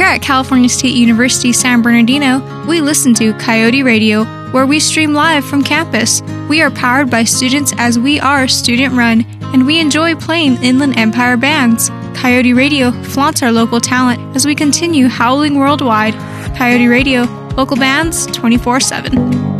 Here at California State University San Bernardino, we listen to Coyote Radio, where we stream live from campus. We are powered by students as we are student-run, and we enjoy playing Inland Empire bands. Coyote Radio flaunts our local talent as we continue howling worldwide. Coyote Radio, local bands 24/7.